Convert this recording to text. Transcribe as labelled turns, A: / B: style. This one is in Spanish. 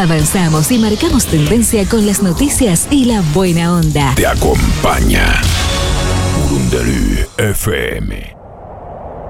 A: Avanzamos y marcamos tendencia con las noticias y la buena onda.
B: Te acompaña Urundalu FM.